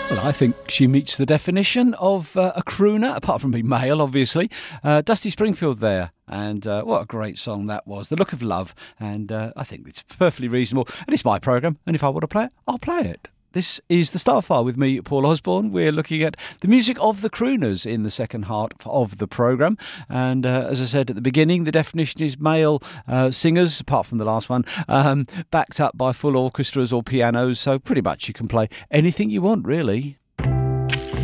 Well, I think she meets the definition of a crooner, apart from being male, obviously. Dusty Springfield there, and what a great song that was. The Look of Love, and I think it's perfectly reasonable. And it's my programme, and if I want to play it, I'll play it. This is the Starfire with me, Paul Osborne. We're looking at the music of the crooners in the second half of the programme. And as I said at the beginning, the definition is male singers, apart from the last one, backed up by full orchestras or pianos. So pretty much you can play anything you want, really.